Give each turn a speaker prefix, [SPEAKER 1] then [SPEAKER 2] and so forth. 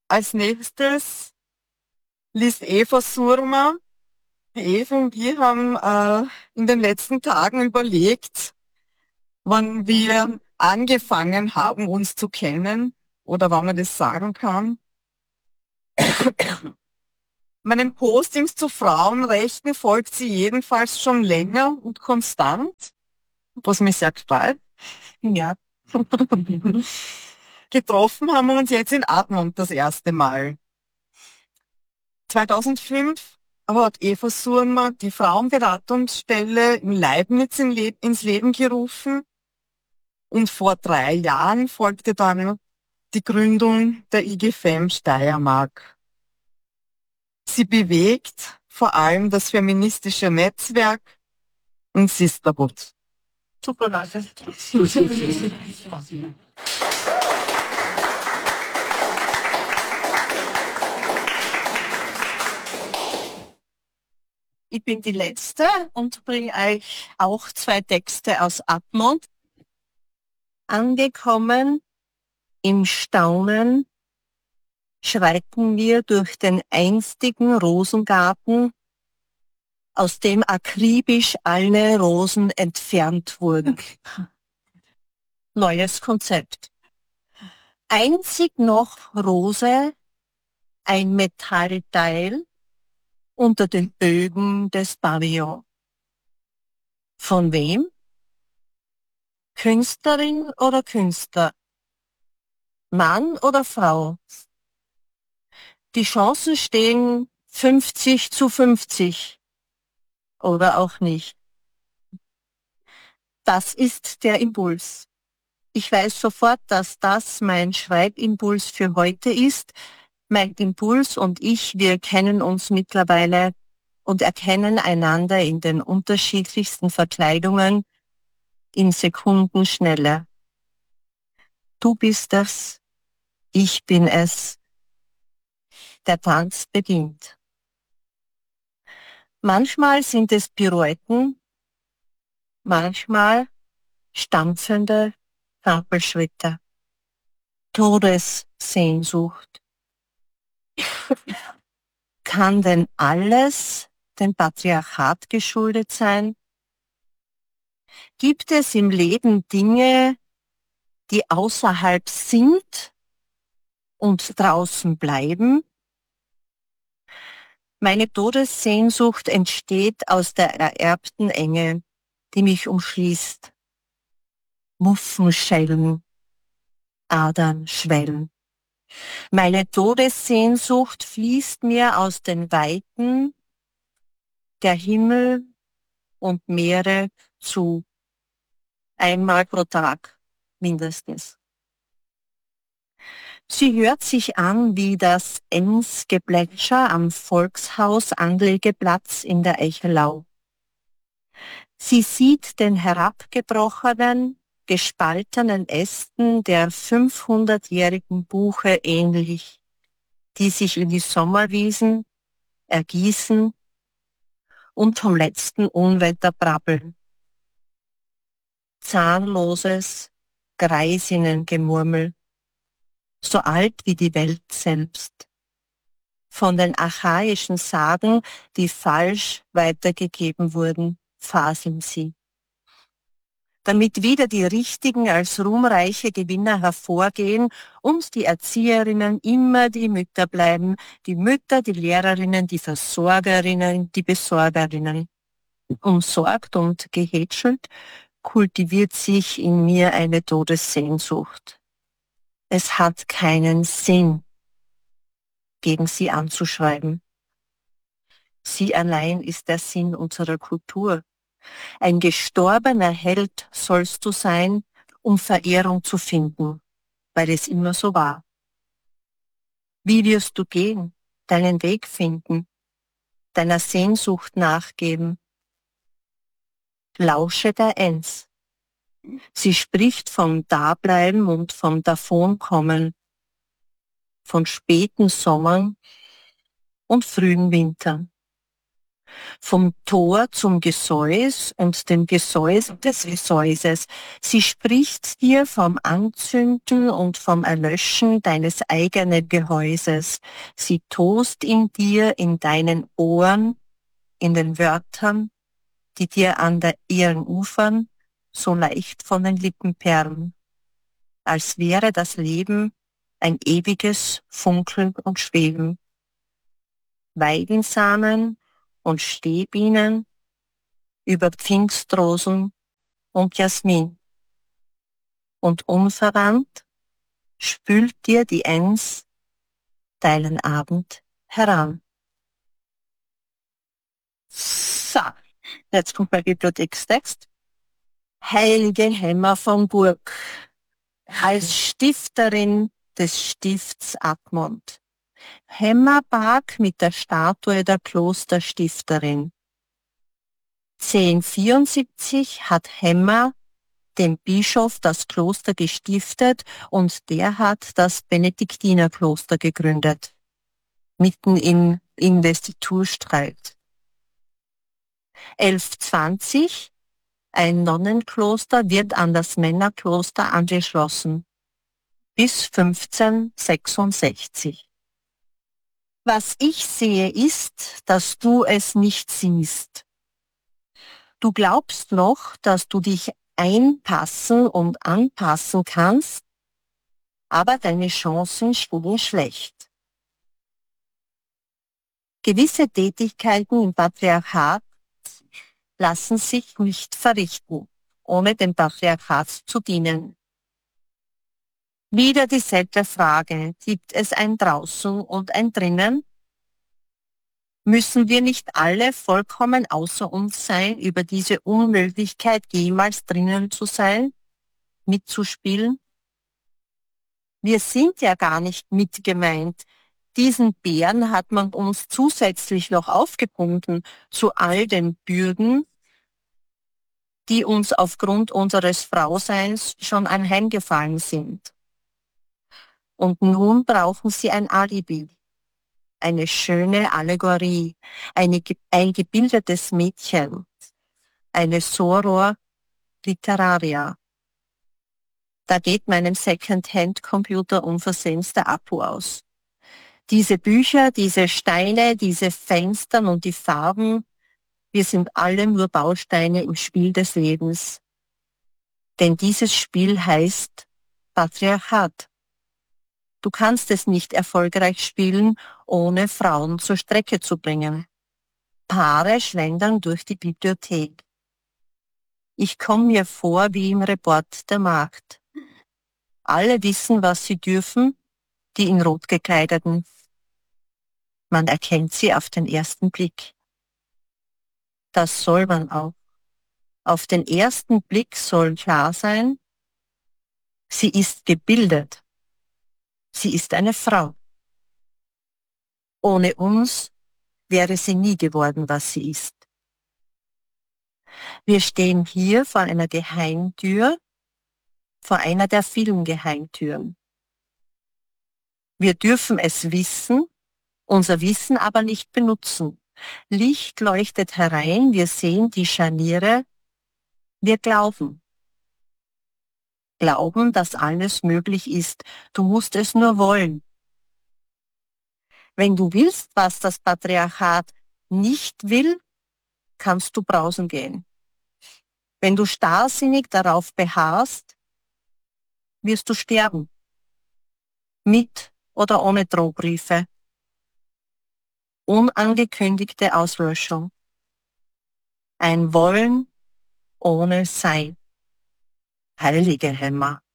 [SPEAKER 1] Als nächstes liest Eva Surma. Eva und ich haben in den letzten Tagen überlegt, wann wir angefangen haben, uns zu kennen oder wann man das sagen kann. Meinen Postings zu Frauenrechten folgt sie jedenfalls schon länger und konstant, was mich sehr freut. Ja. Getroffen haben wir uns jetzt in Admont das erste Mal. 2005 hat Eva Surma die Frauenberatungsstelle in Leibniz ins Leben gerufen und vor 3 Jahren folgte dann die Gründung der IG Fem Steiermark. Sie bewegt vor allem das feministische Netzwerk und Sisterhood. Super, danke.
[SPEAKER 2] Ich bin die Letzte und bringe euch auch 2 Texte aus Admont. Angekommen im Staunen schreiten wir durch den einstigen Rosengarten, aus dem akribisch alle Rosen entfernt wurden. Neues Konzept. Einzig noch Rose, ein Metallteil unter den Bögen des Pavillon. Von wem? Künstlerin oder Künstler? Mann oder Frau? Die Chancen stehen 50-50 oder auch nicht. Das ist der Impuls. Ich weiß sofort, dass das mein Schreibimpuls für heute ist. Mein Impuls und ich, wir kennen uns mittlerweile und erkennen einander in den unterschiedlichsten Verkleidungen in Sekundenschnelle. Du bist es, ich bin es. Der Tanz beginnt. Manchmal sind es Pirouetten, manchmal stampfende Trampelschritte. Todessehnsucht. Kann denn alles dem Patriarchat geschuldet sein? Gibt es im Leben Dinge, die außerhalb sind und draußen bleiben? Meine Todessehnsucht entsteht aus der ererbten Enge, die mich umschließt. Muffenschellen, Adern schwellen. Meine Todessehnsucht fließt mir aus den Weiten der Himmel und Meere zu. Einmal pro Tag, mindestens. Sie hört sich an wie das Enns-Geplätscher am Volkshaus-Anlegeplatz in der Eichelau. Sie sieht den herabgebrochenen, gespaltenen Ästen der 500-jährigen Buche ähnlich, die sich in die Sommerwiesen ergießen und vom letzten Unwetter brabbeln. Zahnloses Greisinnengemurmel, so alt wie die Welt selbst. Von den archaischen Sagen, die falsch weitergegeben wurden, faseln sie. Damit wieder die Richtigen als ruhmreiche Gewinner hervorgehen und die Erzieherinnen immer die Mütter bleiben, die Mütter, die Lehrerinnen, die Versorgerinnen, die Besorgerinnen. Umsorgt und gehätschelt kultiviert sich in mir eine Todessehnsucht. Es hat keinen Sinn, gegen sie anzuschreiben. Sie allein ist der Sinn unserer Kultur. Ein gestorbener Held sollst du sein, um Verehrung zu finden, weil es immer so war. Wie wirst du gehen, deinen Weg finden, deiner Sehnsucht nachgeben? Lausche der Enns. Sie spricht vom Dableiben und vom Davonkommen, von späten Sommern und frühen Wintern. vom Tor zum Gesäus und dem Gesäus des Gesäuses. Sie spricht dir vom Anzünden und vom Erlöschen deines eigenen Gehäuses. Sie tost in dir, in deinen Ohren, in den Wörtern, die dir an ihren Ufern so leicht von den Lippen perlen, als wäre das Leben ein ewiges Funkeln und Schweben. Weidensamen und Stehbienen über Pfingstrosen und Jasmin. Und unverwandt spült dir die Enns deinen Abend heran. So, jetzt kommt mein Bibliothekstext. Heilige Hemmer von Burg, als Stifterin des Stifts Admont. Hämmerpark mit der Statue der Klosterstifterin. 1074 hat Hämmer dem Bischof das Kloster gestiftet und der hat das Benediktinerkloster gegründet, mitten im Investiturstreit. 1120, ein Nonnenkloster wird an das Männerkloster angeschlossen, bis 1566. Was ich sehe ist, dass du es nicht siehst. Du glaubst noch, dass du dich einpassen und anpassen kannst, aber deine Chancen stehen schlecht. Gewisse Tätigkeiten im Patriarchat lassen sich nicht verrichten, ohne dem Patriarchat zu dienen. Wieder dieselbe Frage, gibt es ein Draußen und ein Drinnen? Müssen wir nicht alle vollkommen außer uns sein über diese Unmöglichkeit, jemals drinnen zu sein, mitzuspielen? Wir sind ja gar nicht mitgemeint. Diesen Bären hat man uns zusätzlich noch aufgebunden zu all den Bürden, die uns aufgrund unseres Frauseins schon anheimgefallen sind. Und nun brauchen sie ein Alibi, eine schöne Allegorie, ein gebildetes Mädchen, eine Soror Literaria. Da geht meinem Second-Hand-Computer unversehens der Akku aus. Diese Bücher, diese Steine, diese Fenster und die Farben, wir sind alle nur Bausteine im Spiel des Lebens. Denn dieses Spiel heißt Patriarchat. Du kannst es nicht erfolgreich spielen, ohne Frauen zur Strecke zu bringen. Paare schlendern durch die Bibliothek. Ich komme mir vor wie im Report der Magd. Alle wissen, was sie dürfen, die in Rot gekleideten. Man erkennt sie auf den ersten Blick. Das soll man auch. Auf den ersten Blick soll klar sein, sie ist gebildet. Sie ist eine Frau. Ohne uns wäre sie nie geworden, was sie ist. Wir stehen hier vor einer Geheimtür, vor einer der vielen Geheimtüren. Wir dürfen es wissen, unser Wissen aber nicht benutzen. Licht leuchtet herein, wir sehen die Scharniere, wir glauben. Glauben, dass alles möglich ist. Du musst es nur wollen. Wenn du willst, was das Patriarchat nicht will, kannst du brausen gehen. Wenn du starrsinnig darauf beharrst, wirst du sterben. Mit oder ohne Drohbriefe. Unangekündigte Auslöschung. Ein Wollen ohne Sein. Heilige Hämmer.